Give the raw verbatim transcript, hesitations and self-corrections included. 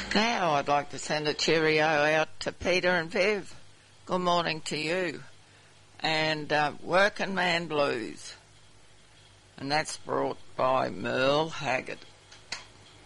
Now I'd like to send a cheerio out to Peter and Viv. Good morning to you. And uh, Working Man Blues. And that's brought by Merle Haggard.